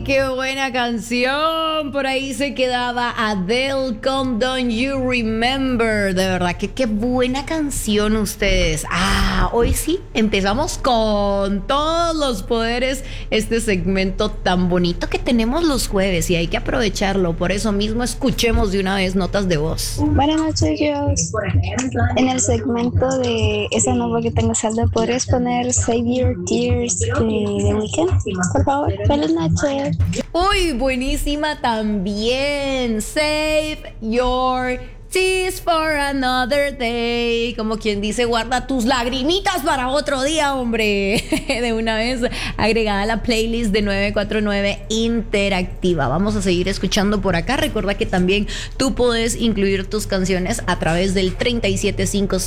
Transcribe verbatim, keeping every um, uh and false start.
qué buena canción! Por ahí se quedaba Adele con Don't You Remember. De verdad que qué buena canción ustedes. Ah, hoy sí empezamos con todos los poderes este segmento tan bonito que tenemos los jueves y hay que aprovecharlo. Por eso mismo escuchemos de una vez notas de voz. Buenas noches, Dios. En el segmento de esa nova que tengo salda, ¿podrías poner Save Your Tears de The Weeknd? Por favor, feliz noche. Uy, buenísima también. Save Your Tears for Another Day. Como quien dice, guarda tus lagrimitas para otro día, hombre. De una vez agregada a la playlist de nueve cuatro nueve Interactiva. Vamos a seguir escuchando por acá. Recuerda que también tú puedes incluir tus canciones a través del tres siete cinco